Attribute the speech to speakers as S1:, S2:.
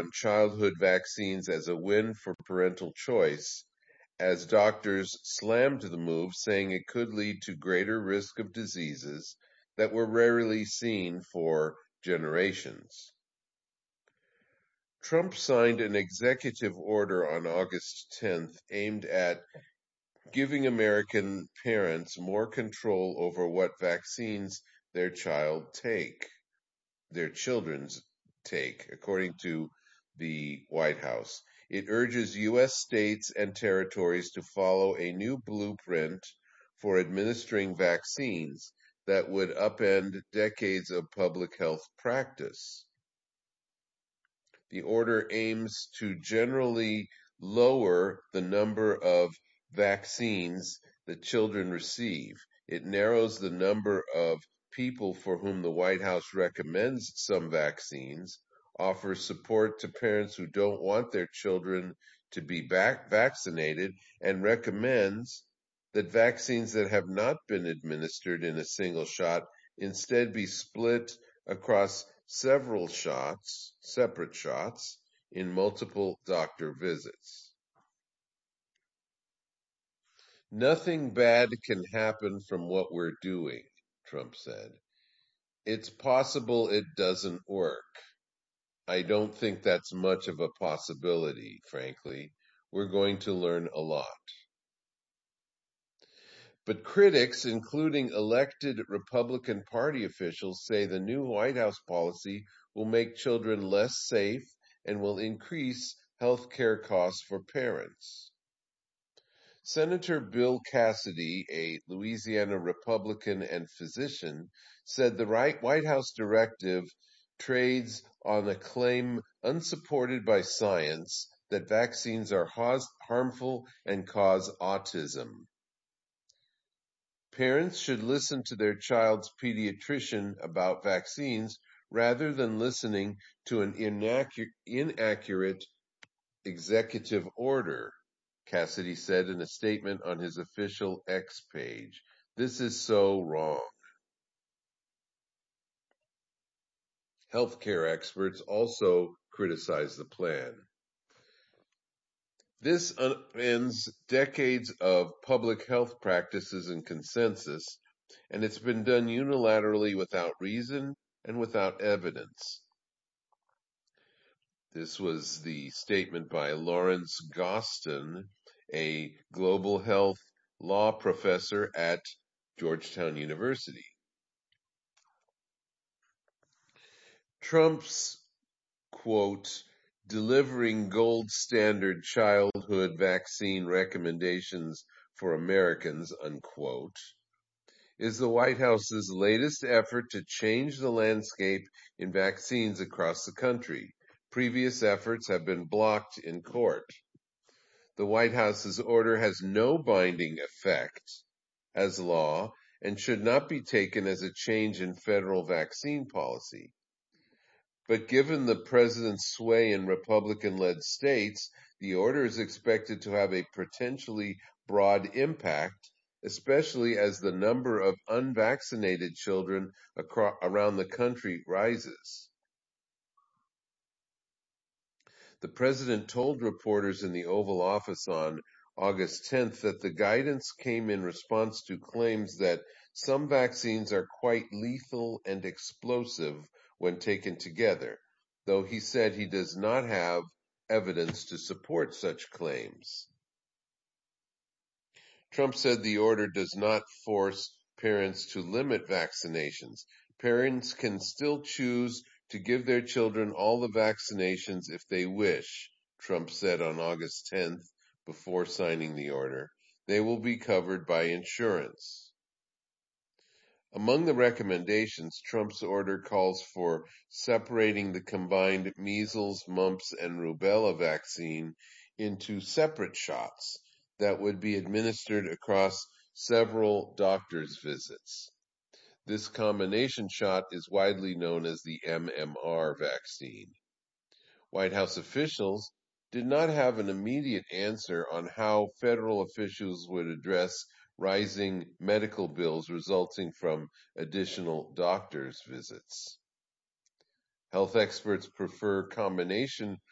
S1: on childhood vaccines as a win for parental choice, as doctors slammed the move, saying it could lead to greater risk of diseases that were rarely seen for generations. Trump signed an executive order on August 10th aimed at giving American parents more control over what vaccines their children's take, according to the White House. It urges U.S. states and territories to follow a new blueprint for administering vaccines that would upend decades of public health practice. The order aims to generally lower the number of vaccines that children receive. It narrows the number of people for whom the White House recommends some vaccines, offers support to parents who don't want their children to be vaccinated, and recommends that vaccines that have not been administered in a single shot instead be split across separate shots, in multiple doctor visits. Nothing bad can happen from what we're doing, Trump said. It's possible it doesn't work. I don't think that's much of a possibility, frankly. We're going to learn a lot. But critics, including elected Republican Party officials, say the new White House policy will make children less safe and will increase health care costs for parents. Senator Bill Cassidy, a Louisiana Republican and physician, said the White House directive trades on a claim unsupported by science that vaccines are harmful and cause autism. Parents should listen to their child's pediatrician about vaccines rather than listening to an inaccurate executive order, Cassidy said in a statement on his official X page. This is so wrong. Healthcare experts also criticized the plan. This ends decades of public health practices and consensus, and it's been done unilaterally without reason and without evidence. This was the statement by Lawrence Gostin, a global health law professor at Georgetown University. Trump's, quote, delivering gold standard childhood vaccine recommendations for Americans, unquote, is the White House's latest effort to change the landscape in vaccines across the country. Previous efforts have been blocked in court. The White House's order has no binding effect as law and should not be taken as a change in federal vaccine policy. But given the president's sway in Republican-led states, the order is expected to have a potentially broad impact, especially as the number of unvaccinated children around the country rises. The president told reporters in the Oval Office on August 10th that the guidance came in response to claims that some vaccines are quite lethal and explosive when taken together, though he said he does not have evidence to support such claims. Trump said the order does not force parents to limit vaccinations. Parents can still choose to give their children all the vaccinations if they wish, Trump said on August 10th before signing the order. They will be covered by insurance. Among the recommendations, Trump's order calls for separating the combined measles, mumps, and rubella vaccine into separate shots that would be administered across several doctor's visits. This combination shot is widely known as the MMR vaccine. White House officials did not have an immediate answer on how federal officials would address rising medical bills resulting from additional doctor's visits. Health experts prefer combination